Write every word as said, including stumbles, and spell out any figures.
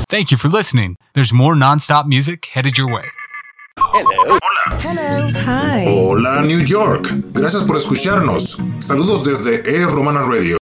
Thank you for listening. There's more nonstop music headed your way. Hello. Hola. Hello. Hi. Hola, New York. Gracias por escucharnos. Saludos desde E Romana Radio.